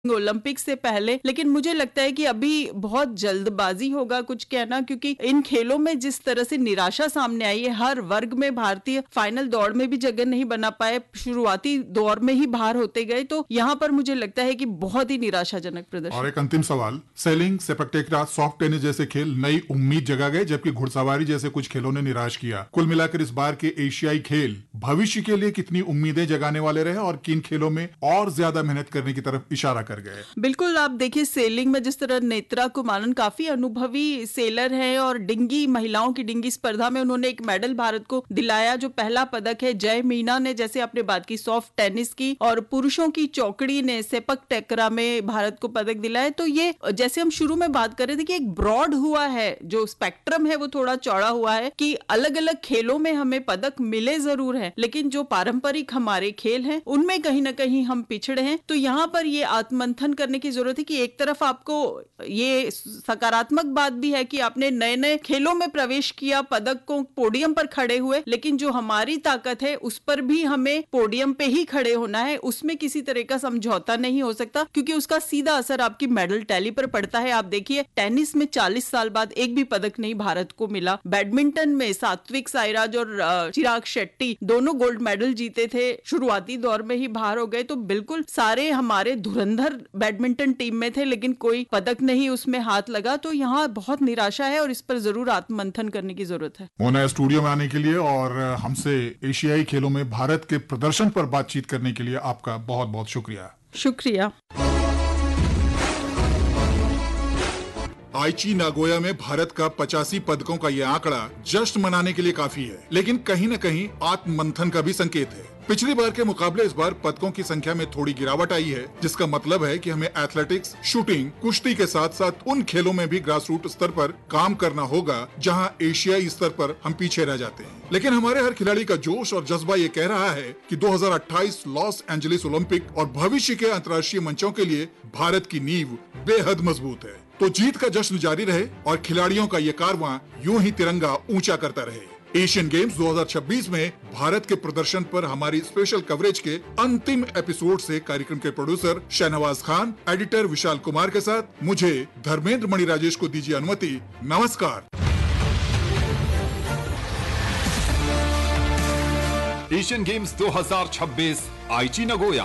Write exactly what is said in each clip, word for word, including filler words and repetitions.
Olympic से पहले, लेकिन मुझे लगता है कि अभी बहुत जल्दबाजी होगा कुछ कहना, क्योंकि इन खेलों में जिस तरह से निराशा सामने आई है, हर वर्ग में भारतीय फाइनल दौड़ में भी जगह नहीं बना पाए, शुरुआती दौर में ही बाहर होते गए, तो यहाँ पर मुझे लगता है कि बहुत ही निराशाजनक प्रदर्शन। और एक अंतिम सवाल, सेलिंग, सेपक टकरा, सॉफ्ट टेनिस जैसे खेल नई उम्मीद जगा गए, जबकि घुड़सवारी जैसे कुछ खेलों ने निराश किया। कुल मिलाकर इस बार के एशियाई खेल भविष्य के लिए कितनी उम्मीदें जगाने वाले रहे और किन खेलों में और ज्यादा मेहनत करने की तरफ इशारा कर गए? बिल्कुल, आप देखिए सेलिंग में जिस तरह नेत्रा कुमारन काफी अनुभवी सेलर हैं और डिंगी महिलाओं की डिंगी स्पर्धा में उन्होंने एक मेडल भारत को दिलाया जो पहला पदक है। जय मीना ने, जैसे आपने बात की, सॉफ्ट टेनिस की, और पुरुषों की चौकड़ी ने सेपक टकरा में भारत को पदक दिलाया। तो ये जैसे हम शुरू में बात कर रहे थे कि एक ब्रॉड हुआ है, जो स्पेक्ट्रम है वो थोड़ा चौड़ा हुआ है कि अलग अलग खेलों में हमें पदक मिले जरूर है, लेकिन जो पारंपरिक हमारे खेल हैं उनमें कहीं ना कहीं हम पिछड़े हैं। तो यहाँ पर ये आत्ममंथन करने की जरूरत है कि एक तरफ आपको ये सकारात्मक बात भी है कि आपने नए नए खेलों में प्रवेश किया, पदक को पोडियम पर खड़े हुए, लेकिन जो हमारी ताकत है उस पर भी हमें पोडियम पे ही खड़े होना है, उसमें किसी तरह का समझौता नहीं हो सकता, क्योंकि उसका सीधा असर आपकी मेडल टैली पर पड़ता है। आप देखिए टेनिस में चालीस साल बाद एक भी पदक नहीं भारत को मिला। बैडमिंटन में सात्विक साईराज और चिराग शेट्टी दोनों गोल्ड मेडल जीते थे, शुरुआती दौर में ही बाहर हो गए। तो बिल्कुल सारे हमारे धुरंधर बैडमिंटन टीम में थे, लेकिन कोई पदक नहीं उसमें हाथ लगा। तो यहाँ बहुत निराशा है और इस पर जरूर आत्ममंथन करने की जरूरत है। मोना, स्टूडियो में आने के लिए और हमसे एशियाई खेलों में भारत के प्रदर्शन पर बातचीत करने के लिए आपका बहुत बहुत शुक्रिया। शुक्रिया। आईची नागोया में भारत का पचासी पदकों का ये आंकड़ा जश्न मनाने के लिए काफी है, लेकिन कहीं न कहीं आत्ममंथन का भी संकेत है। पिछली बार के मुकाबले इस बार पदकों की संख्या में थोड़ी गिरावट आई है, जिसका मतलब है कि हमें एथलेटिक्स, शूटिंग, कुश्ती के साथ साथ उन खेलों में भी ग्रास रूट स्तर पर काम करना होगा जहां एशियाई स्तर पर हम पीछे रह जाते हैं। लेकिन हमारे हर खिलाड़ी का जोश और जज्बा ये कह रहा है कि दो हज़ार अट्ठाईस लॉस एंजलिस ओलंपिक और भविष्य के अंतर्राष्ट्रीय मंचों के लिए भारत की नींव बेहद मजबूत है। तो जीत का जश्न जारी रहे और खिलाड़ियों का ये कारवां यूं ही तिरंगा ऊंचा करता रहे। एशियन गेम्स दो हज़ार छब्बीस में भारत के प्रदर्शन पर हमारी स्पेशल कवरेज के अंतिम एपिसोड से कार्यक्रम के प्रोड्यूसर शहनवाज खान, एडिटर विशाल कुमार के साथ मुझे धर्मेंद्र मणि राजेश को दीजिए अनुमति। नमस्कार। एशियन गेम्स दो हज़ार छब्बीस आईची नगोया।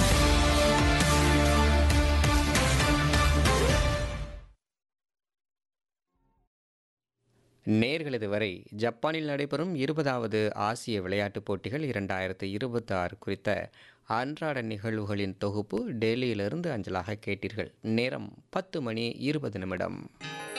நேர்கள் இதுவரை ஜப்பானில் நடைபெறும் இருபதாவது ஆசிய விளையாட்டுப் போட்டிகள் இரண்டாயிரத்து இருபத்தி ஆறு குறித்த அன்றாட நிகழ்வுகளின் தொகுப்பு டெல்லியிலிருந்து அஞ்சலாக கேட்டீர்கள். நேரம் பத்து மணி இருபது நிமிடம்.